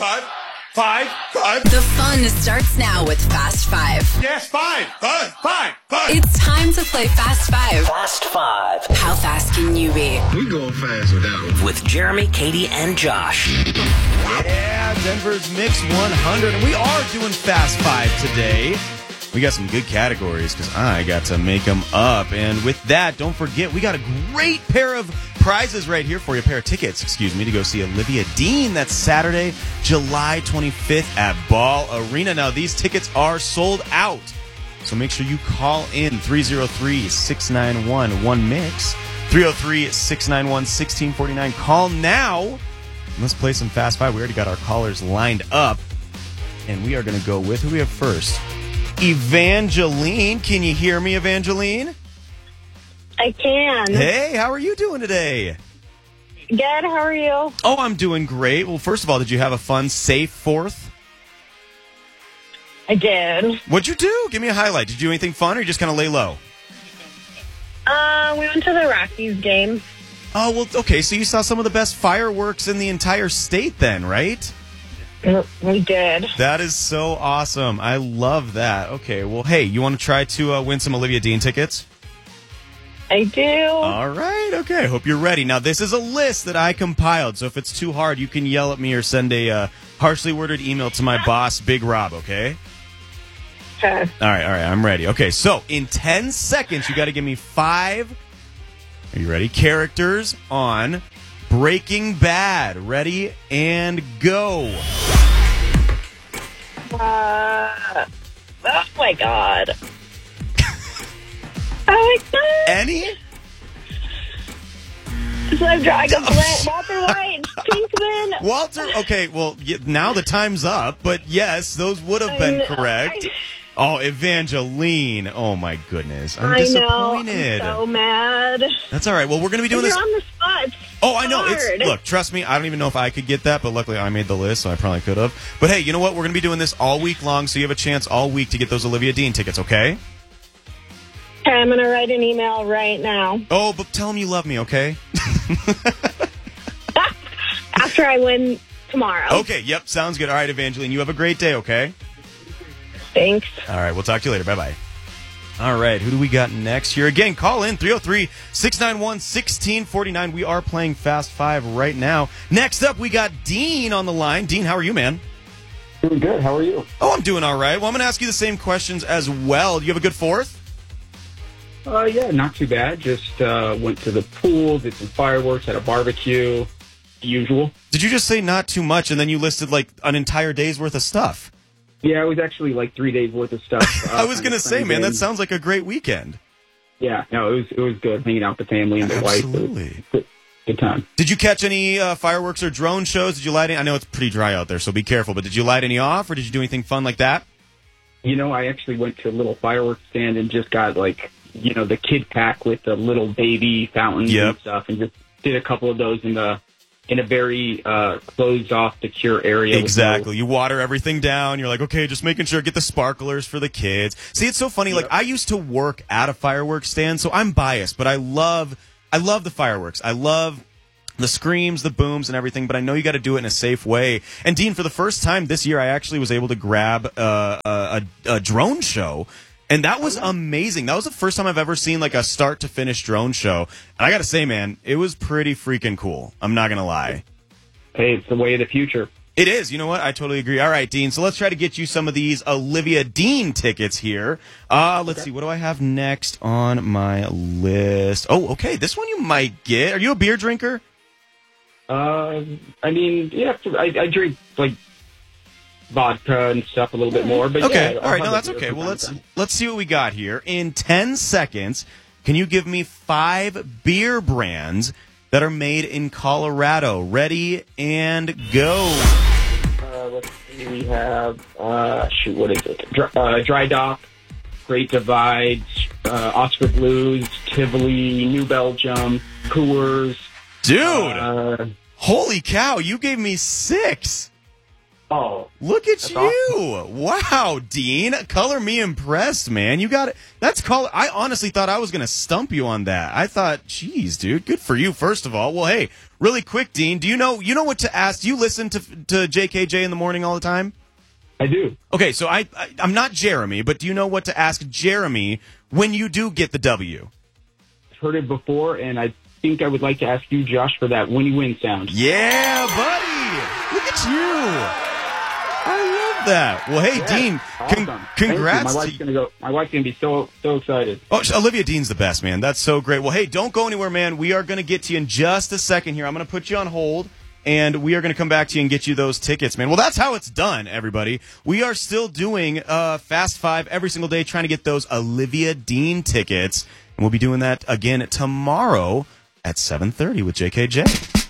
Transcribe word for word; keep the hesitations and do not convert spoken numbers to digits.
five, five, five. The fun starts now with Fast Five. Yes, five, five, five, five. It's time to play Fast Five. Fast Five. How fast can you be? We going fast with that one. With Jeremy, Katie, and Josh. Yeah, Denver's Mix one hundred, and we are doing Fast Five today. We got some good categories because I got to make them up. And with that, don't forget, we got a great pair of prizes right here for you. A pair of tickets, excuse me, to go see Olivia Dean. That's Saturday, July twenty-fifth at Ball Arena. Now, these tickets are sold out. So make sure you call in three oh three, six nine one, one mix. three oh three, six nine one, one six four nine. Call now. Let's play some Fast Five. We already got our callers lined up. And we are going to go with who we have first. Evangeline. Can you hear me, Evangeline? I can. Hey, how are you doing today? Good, how are you? Oh, I'm doing great. Well, first of all, did you have a fun, safe fourth? I did. What'd you do? Give me a highlight. Did you do anything fun or you just kind of lay low? Uh, we went to the Rockies game. Oh, well, okay, so you saw some of the best fireworks in the entire state then, right? We did. That is so awesome. I love that. Okay, well, hey, you want to try to uh, win some Olivia Dean tickets? I do. All right, okay. Hope you're ready. Now, this is a list that I compiled, so if it's too hard, you can yell at me or send a uh, harshly worded email to my boss, Big Rob, okay? Okay. All right, all right, I'm ready. Okay, so in ten seconds, you got to give me five, are you ready, characters on Breaking Bad. Ready and go. Uh, oh, my God. Oh, my God. Any? So Dragon Flint, Walter White, Pinkman. Walter, okay, well, y- now the time's up, but yes, those would have been I know, correct. I- Oh, Evangeline. Oh, my goodness. I'm I disappointed. know. I'm so mad. That's all right. Well, we're going to be doing You're this. on the spot. It's Oh, I know. hard. It's Look, trust me, I don't even know if I could get that, but luckily I made the list, so I probably could have. But hey, you know what? We're going to be doing this all week long, so you have a chance all week to get those Olivia Dean tickets, okay? Okay, I'm going to write an email right now. Oh, but tell them you love me, okay? After I win tomorrow. Okay, yep, sounds good. All right, Evangeline, you have a great day, okay? Thanks. All right, we'll talk to you later. Bye-bye. All right, who do we got next here? Again, call in three oh three, six nine one, one six four nine. We are playing Fast Five right now. Next up, we got Dean on the line. Dean, how are you, man? Doing good. How are you? Oh, I'm doing all right. Well, I'm going to ask you the same questions as well. Do you have a good fourth? Uh, yeah, not too bad. Just uh, went to the pool, did some fireworks, had a barbecue, the usual. Did you just say not too much, and then you listed like an entire day's worth of stuff? Yeah, it was actually like three days worth of stuff. Uh, I was going to say, man, that sounds like a great weekend. Yeah, no, it was it was good hanging out with the family and the wife. Absolutely. Good, good time. Did you catch any uh, fireworks or drone shows? Did you light any? I know it's pretty dry out there, so be careful. But did you light any off, or did you do anything fun like that? You know, I actually went to a little fireworks stand and just got like, you know, the kid pack with the little baby fountains Yep. and stuff, and just did a couple of those in the in a very uh, closed off, secure area. Exactly. You water everything down. You're like, okay, just making sure, get the sparklers for the kids. See, it's so funny. Like, Yep. I used to work at a fireworks stand, so I'm biased, but I love, I love the fireworks. I love the screams, the booms, and everything, but I know you got to do it in a safe way. And Dean, for the first time this year, I actually was able to grab uh, a, a, a drone show. And that was amazing. That was the first time I've ever seen like a start to finish drone show. And I got to say, man, it was pretty freaking cool. I'm not going to lie. Hey, it's the way of the future. It is. You know what? I totally agree. All right, Dean. So let's try to get you some of these Olivia Dean tickets here. Uh, let's okay. see. What do I have next on my list? Oh, okay. This one you might get. Are you a beer drinker? Uh, I mean, yeah, I, I drink like vodka and stuff a little bit more, but okay, yeah, all right, no, that's okay. Well, let's let's see what we got here. In ten seconds, can you give me five beer brands that are made in Colorado? Ready and go. Uh, let's see. We have uh, shoot, what is it? Dry, uh, Dry Dock, Great Divide, uh, Oscar Blues, Tivoli, New Belgium, Coors. Dude, uh, holy cow! You gave me six. Oh, Look at That's you. Wow, Dean. Color me impressed, man. You got it. That's color. I honestly thought I was going to stump you on that. I thought, geez, dude, good for you, first of all. Well, hey, really quick, Dean, do you know you know what to ask? Do you listen to to J K J in the morning all the time? I do. Okay, so I, I I'm not Jeremy, but do you know what to ask Jeremy when you do get the W? I've heard it before, and I think I would like to ask you, Josh, for that when you win sound. Yeah, buddy. Look at you. I love that. Well, hey, Yeah, Dean, con- awesome. congrats. My wife's to- gonna go. My wife's gonna be so so excited. Oh, Olivia Dean's the best, man. That's so great. Well, hey, don't go anywhere, man. We are going to get to you in just a second here. I'm going to put you on hold, and we are going to come back to you and get you those tickets, man. Well, that's how it's done, everybody. We are still doing uh, Fast Five every single day, trying to get those Olivia Dean tickets, and we'll be doing that again tomorrow at seven thirty with J K J.